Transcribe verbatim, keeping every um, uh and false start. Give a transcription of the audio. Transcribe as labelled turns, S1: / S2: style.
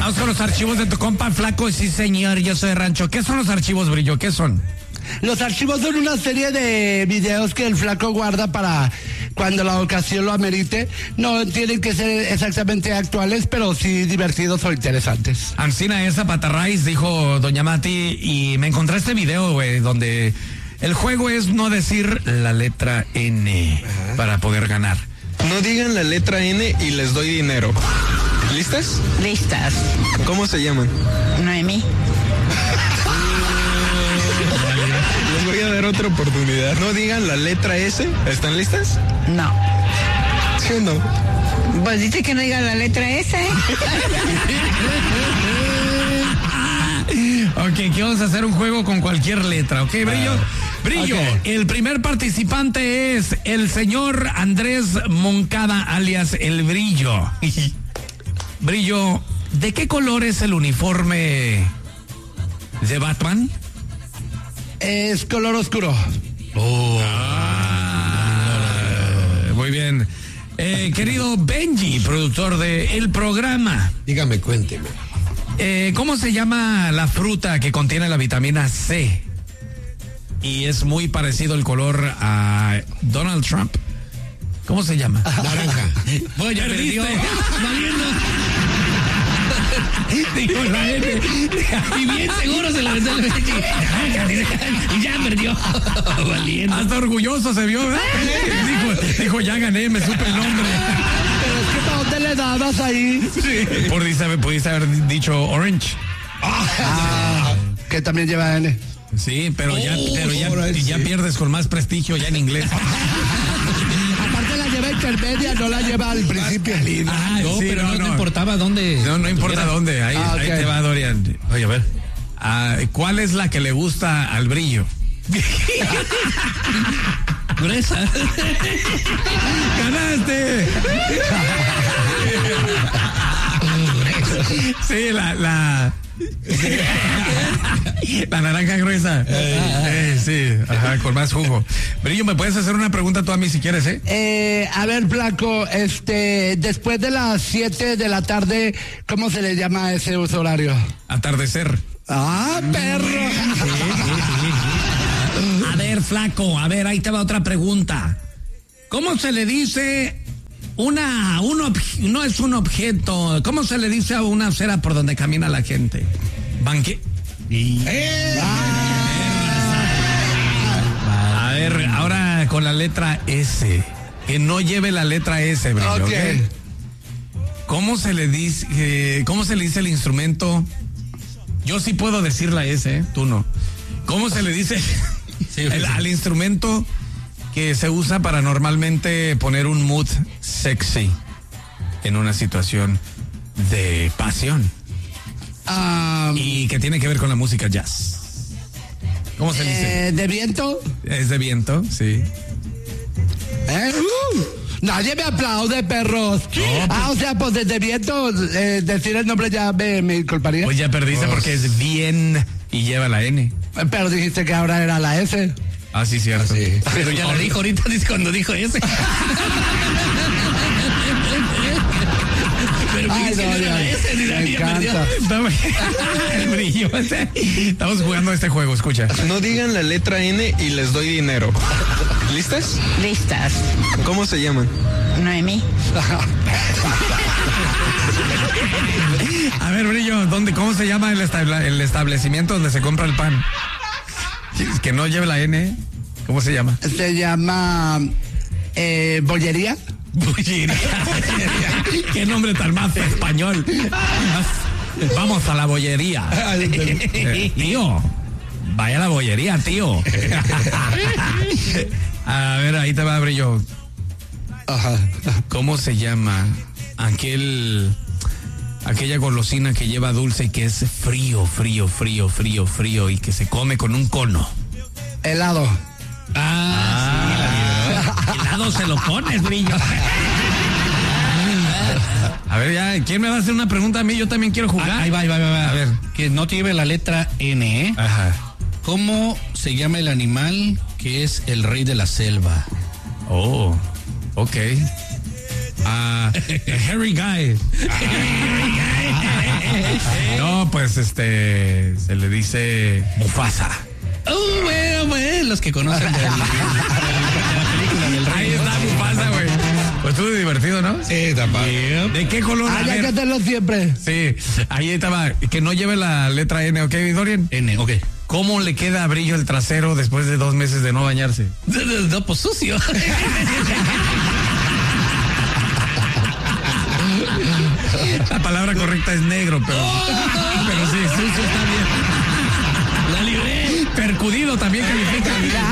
S1: Vamos con los archivos de tu compa Flaco. Sí, señor, yo soy Rancho. ¿Qué son los archivos, Brillo? ¿Qué son?
S2: Los archivos son una serie de videos que el Flaco guarda para cuando la ocasión lo amerite. No tienen que ser exactamente actuales, pero sí divertidos o interesantes.
S1: Ancina esa patarraiz, dijo Doña Mati, y me encontré este video, güey, donde el juego es no decir la letra N Ajá. para poder ganar.
S3: No digan la letra N y les doy dinero. ¿Listas?
S4: Listas.
S3: ¿Cómo se llaman?
S4: Noemí.
S3: Les voy a dar otra oportunidad. No digan la letra S. ¿Están listas?
S4: No.
S3: ¿Sí o no?
S4: Pues dice que no digan la letra S.
S1: Ok, que vamos a hacer un juego con cualquier letra, ¿ok, Brillo? Brillo, okay. El primer participante es el señor Andrés Moncada, alias El Brillo. Brillo, ¿de qué color es el uniforme de Batman?
S2: Es color oscuro.
S1: Oh. Ah, muy bien. Eh, querido Benji, productor del programa.
S5: Dígame, cuénteme.
S1: Eh, ¿Cómo se llama la fruta que contiene la vitamina C? Y es muy parecido el color a Donald Trump. ¿Cómo se llama?
S5: Naranja.
S1: Bueno, ya perdió. Dijo la N. Y bien seguro se la aventó el Benji. Y ya perdió. Valiendo. Hasta orgulloso se vio, ¿verdad? Dijo, dijo, ya gané, me supe el nombre.
S2: Pero es que ¿para dónde le dabas ahí?
S1: Sí. Pudiste haber, pudiste haber dicho Orange.
S2: Ah, que también lleva N.
S1: Sí, pero oh, ya, pero ya, ya pierdes con más prestigio ya en inglés.
S2: Aparte la lleva intermedia, no la lleva al principio.
S1: Ah,
S6: no,
S1: sí,
S6: pero
S1: no,
S6: no,
S1: no.
S6: no importaba dónde.
S1: No, no importa dónde. Ahí,
S2: ah, okay.
S1: ahí te va, Dorian. Oye, a ver. Ah, ¿cuál es la que le gusta al Brillo?
S6: Gruesa.
S1: ¡Ganaste! Sí, la, la, la naranja gruesa. Eh, sí, ajá, con más jugo. Brillo, ¿me puedes hacer una pregunta tú a mí si quieres, eh?
S2: Eh, a ver, Flaco, este, después de las siete de la tarde, ¿cómo se le llama a ese uso horario?
S1: Atardecer.
S2: Ah, perro.
S1: Sí, sí, sí, sí. A ver, Flaco, a ver, ahí te va otra pregunta. ¿Cómo se le dice una, un obje, no es un objeto, ¿cómo se le dice a una acera por donde camina la gente? Banque. ¡Eh! Ah. A ver, ahora con la letra S. Que no lleve la letra S, Brillo.
S2: Ok.
S1: ¿Okay? ¿Cómo se le dice, eh, cómo se le dice el instrumento? Yo sí puedo decir la S, ¿eh? Tú no. ¿Cómo se le dice sí, el, al instrumento que se usa para normalmente poner un mood sexy en una situación de pasión?
S2: Um,
S1: y que tiene que ver con la música jazz. ¿Cómo se
S2: eh,
S1: dice?
S2: ¿De viento?
S1: Es de viento, sí.
S2: ¿Eh? Uh, nadie me aplaude, perros. No, pues, ah, o sea, pues desde viento, eh, decir el nombre ya me, me culparía.
S1: Pues ya perdiste oh. porque es bien y lleva la N.
S2: Pero dijiste que ahora era la S.
S1: Ah, sí, cierto.
S6: Sí. Pero ya lo dijo ahorita, cuando dijo S. Pero
S2: ay, no, no, la S, ni la me encanta.
S1: Estamos, Brillo, estamos jugando este juego, escucha.
S3: No digan la letra N y les doy dinero. ¿Listas?
S4: Listas.
S3: ¿Cómo se llaman?
S4: Noemí.
S1: A ver, Brillo, ¿dónde, ¿cómo se llama el, estable, el establecimiento donde se compra el pan? Que no lleve la N. ¿Cómo se llama?
S2: Se llama eh, bollería.
S1: Bollería. Qué nombre tan más español. Vamos a la bollería. Eh, tío, vaya a la bollería, tío. A ver, ahí te va, Brillo.
S2: Ajá.
S1: ¿Cómo se llama aquel aquella golosina que lleva dulce y que es frío, frío, frío, frío, frío y que se come con un cono?
S2: Helado.
S1: Ah, ah sí, helado se lo pones, Brillo. A ver, ya, ¿quién me va a hacer una pregunta a mí? Yo también quiero jugar.
S6: Ah, ahí va, ahí va, ahí va. A ver, que no lleve la letra N, ¿eh?
S1: Ajá.
S6: ¿Cómo se llama el animal que es el rey de la selva?
S1: Oh, ok. Ah, uh, Harry Guy. No, pues este, se le dice Mufasa.
S6: Oh, bueno, bueno, los que conocen de la, de la película del rey.
S1: Ahí está Mufasa, güey. Pues estuvo divertido, ¿no?
S3: Sí, está padre.
S1: ¿De qué color?
S2: Hay
S1: A ver.
S2: que hacerlo siempre.
S1: Sí, ahí estaba. Que no lleve la letra N, ¿ok, Dorian?
S6: N, ok.
S1: ¿Cómo le queda brillo el trasero después de dos meses de no bañarse?
S6: No, pues sucio.
S1: La palabra correcta es negro, pero, pero sí, sucio está bien.
S6: La libré.
S1: Percudido también califica.